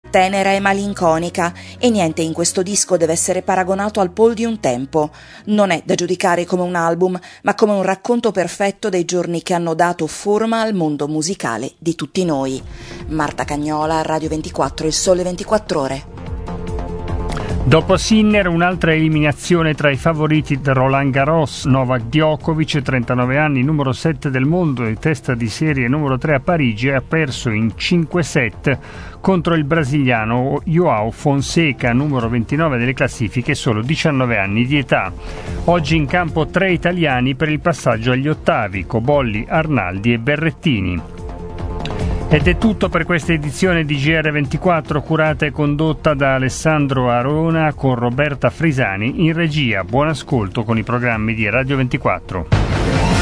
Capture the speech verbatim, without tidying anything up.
tenera e malinconica, e niente in questo disco deve essere paragonato al Paul di un tempo. Non è da giudicare come un album, ma come un racconto perfetto dei giorni che hanno dato forma al mondo musicale di tutti noi. Marta Cagnola, Radio ventiquattro, Il Sole ventiquattro Ore. Dopo Sinner, un'altra eliminazione tra i favoriti del Roland Garros. Novak Djokovic, trentanove anni, numero sette del mondo e testa di serie numero tre a Parigi, ha perso in cinque set contro il brasiliano João Fonseca, numero ventinove delle classifiche, solo diciannove anni di età. Oggi in campo tre italiani per il passaggio agli ottavi: Cobolli, Arnaldi e Berrettini. Ed è tutto per questa edizione di G R ventiquattro, curata e condotta da Alessandro Arona con Roberta Frisani in regia. Buon ascolto con i programmi di Radio ventiquattro.